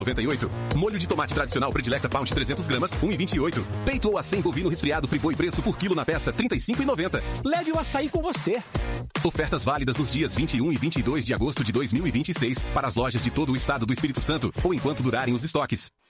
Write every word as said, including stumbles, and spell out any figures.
noventa e oito. Molho de tomate tradicional Predilecta Pound trezentos gramas, um e vinte e oito. Peito ou acém bovino resfriado Friboi preço por quilo na peça, trinta e cinco e noventa. Leve o açaí com você. Ofertas válidas nos dias vinte e um e vinte e dois de agosto de dois mil e vinte e seis para as lojas de todo o estado do Espírito Santo ou enquanto durarem os estoques.